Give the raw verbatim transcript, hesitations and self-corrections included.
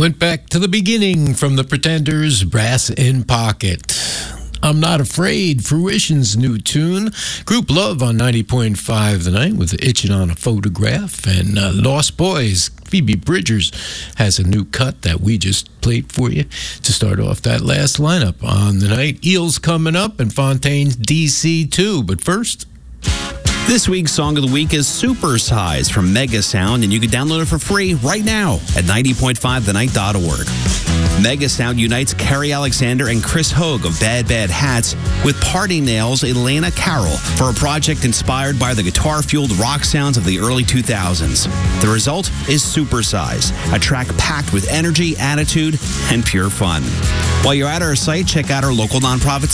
Went back to the beginning from the Pretenders, Brass in Pocket. I'm Not Afraid, Fruition's new tune. Group Love on ninety point five The Night with Itching on a Photograph. And uh, Lost Boys, Phoebe Bridgers has a new cut that we just played for you to start off that last lineup on the night. Eels coming up and Fontaine's D C too. But first... This week's Song of the Week is Super Size from Mega Sound, and you can download it for free right now at ninety point five the night dot org. Mega Sound unites Kerry Alexander and Chris Hogue of Bad Bad Hats with Party Nails' Elena Carroll for a project inspired by the guitar-fueled rock sounds of the early two thousands. The result is Super Size, a track packed with energy, attitude, and pure fun. While you're at our site, check out our local nonprofit